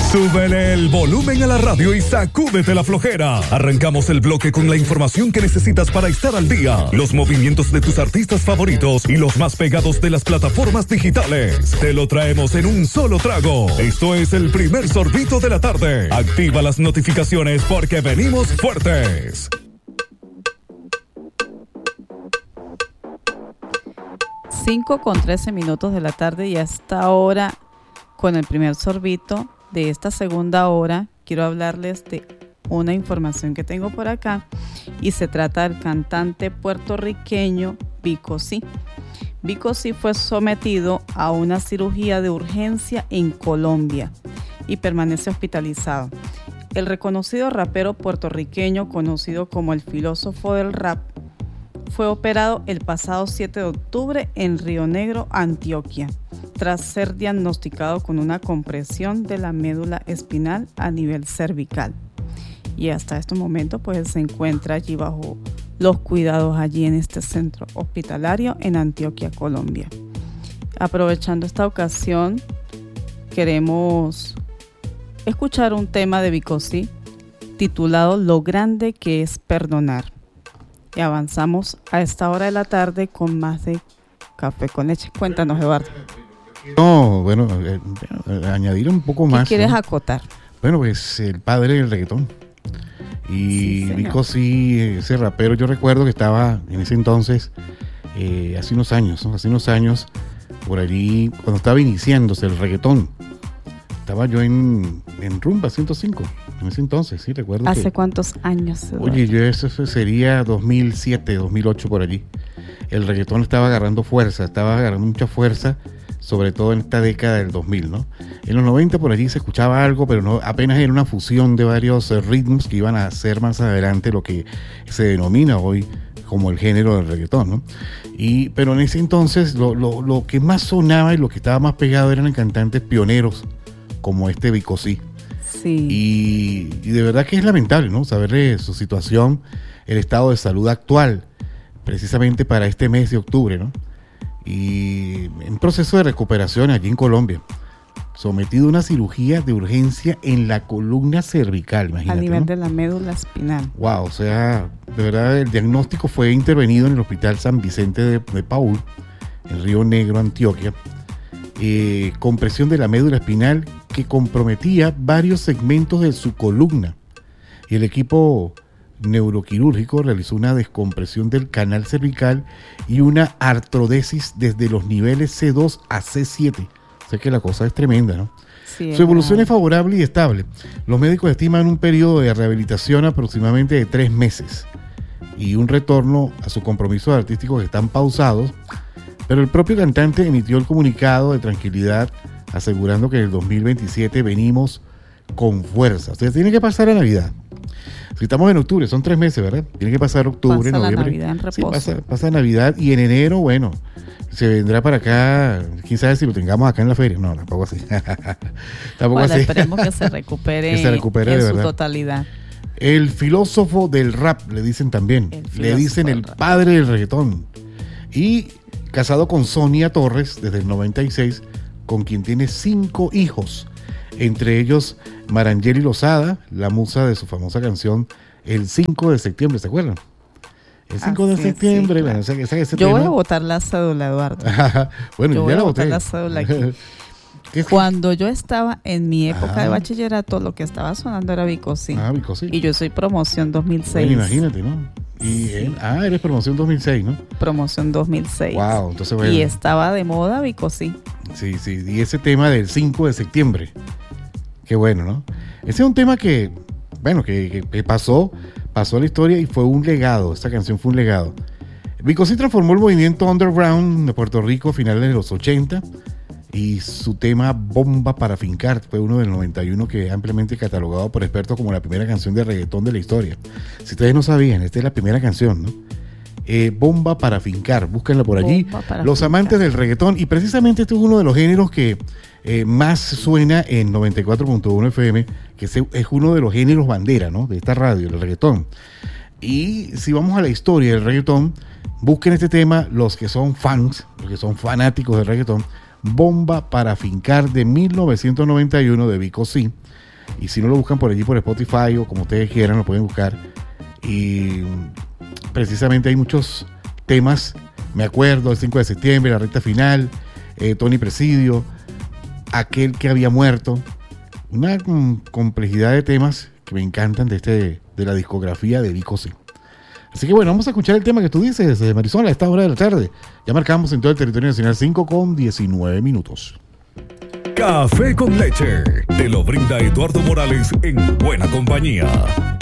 Súbele el volumen a la radio y sacúdete la flojera. Arrancamos el bloque con la información que necesitas para estar al día, los movimientos de tus artistas favoritos y los más pegados de las plataformas digitales. Te lo traemos en un solo trago. Esto es el primer sorbito de la tarde. Activa las notificaciones porque venimos fuertes. 5:13 de la tarde y hasta ahora con el primer sorbito de esta segunda hora quiero hablarles de una información que tengo por acá y se trata del cantante puertorriqueño Vico C. Vico C fue sometido a una cirugía de urgencia en Colombia y permanece hospitalizado. El reconocido rapero puertorriqueño, conocido como el filósofo del rap, fue operado el pasado 7 de octubre en Río Negro, Antioquia, tras ser diagnosticado con una compresión de la médula espinal a nivel cervical. Y hasta este momento pues se encuentra allí bajo los cuidados allí en este centro hospitalario en Antioquia, Colombia. Aprovechando esta ocasión, queremos escuchar un tema de Vico C titulado Lo grande que es perdonar. Y avanzamos a esta hora de la tarde con más de Café con Leche. Cuéntanos, Eduardo. No, bueno, añadir un poco más. ¿Qué quieres, ¿no? acotar? Bueno, pues el padre del reggaetón. Y Sí, Vico C, ese rapero, yo recuerdo que estaba en ese entonces, hace unos años, ¿no? Hace unos años, por allí, cuando estaba iniciándose el reggaetón. Estaba yo en Rumba 105, en ese entonces, sí, recuerdo. ¿Hace cuántos años, Eduardo? Oye, yo eso sería 2007, 2008 por allí. El reggaetón estaba agarrando mucha fuerza, sobre todo en esta década del 2000, ¿no? En los 90 por allí se escuchaba algo, pero no, apenas era una fusión de varios ritmos que iban a ser más adelante lo que se denomina hoy como el género del reggaetón, ¿no? Pero en ese entonces lo que más sonaba y lo que estaba más pegado eran cantantes pioneros como este Vico C. Sí. Y de verdad que es lamentable, ¿no? Saber de su situación, el estado de salud actual, precisamente para este mes de octubre, ¿no? Y en proceso de recuperación allí en Colombia, sometido a una cirugía de urgencia en la columna cervical, imagínate, A nivel, ¿no?, de la médula espinal. Wow, o sea, de verdad el diagnóstico fue intervenido en el Hospital San Vicente de Paúl, en Río Negro, Antioquia. Compresión de la médula espinal que comprometía varios segmentos de su columna, y el equipo neuroquirúrgico realizó una descompresión del canal cervical y una artrodesis desde los niveles C2 a C7. O sea que la cosa es tremenda, ¿no? Sí, su evolución es favorable y estable. Los médicos estiman un periodo de rehabilitación aproximadamente de 3 meses y un retorno a sus compromisos artísticos que están pausados. Pero el propio cantante emitió el comunicado de tranquilidad asegurando que en el 2027 venimos con fuerza. O sea, tiene que pasar a Navidad. Si estamos en octubre, son 3 meses, ¿verdad? Tiene que pasar octubre, pasa noviembre. La Navidad en reposo. Sí, pasa Navidad y en enero, bueno, se vendrá para acá. Quién sabe si lo tengamos acá en la feria. No, tampoco así. Tampoco bueno, así. esperemos que se recupere, en su totalidad. El filósofo del rap, le dicen también. Le dicen el padre del reggaetón. Y casado con Sonia Torres desde el 96, con quien tiene 5 hijos, entre ellos Marangeli Lozada, la musa de su famosa canción El 5 de septiembre, ¿se acuerdan? El 5 de septiembre, sí, claro. Bueno, ese yo tema. voy a botar la cédula, Eduardo. Bueno, yo ya voy la a botar boté. la cédula aquí. Cuando yo estaba en mi época de bachillerato, lo que estaba sonando era Vico C. Vico C. Y yo soy promoción 2006. Bueno, imagínate, ¿no? Y eres promoción 2006, ¿no? Promoción 2006. Wow, entonces bueno. Y estaba de moda Vico C. Sí, y ese tema del 5 de septiembre. Qué bueno, ¿no? Ese es un tema que, bueno, que pasó a la historia y fue un legado. Esta canción fue un legado. Vico C transformó el movimiento underground de Puerto Rico a finales de los 80 y su tema Bomba para Fincar fue uno del 91 que es ampliamente catalogado por expertos como la primera canción de reggaetón de la historia. Si ustedes no sabían, esta es la primera canción, ¿no? Bomba para Fincar, búsquenla por allí. Los amantes del reggaetón, y precisamente este es uno de los géneros que más suena en 94.1 FM, que es uno de los géneros bandera, ¿no?, de esta radio, el reggaetón. Y si vamos a la historia del reggaetón, busquen este tema, los que son fans, los que son fanáticos del reggaetón, Bomba para Fincar de 1991 de Vico C. Y si no lo buscan por allí por Spotify o como ustedes quieran, lo pueden buscar. Y precisamente hay muchos temas. Me acuerdo, el 5 de septiembre, la recta final, Tony Presidio, aquel que había muerto. Una complejidad de temas que me encantan de la discografía de Vico C. Así que bueno, vamos a escuchar el tema que tú dices, Marisol, a esta hora de la tarde. Ya marcamos en todo el territorio nacional 5:19. Café con leche. Te lo brinda Eduardo Morales en buena compañía.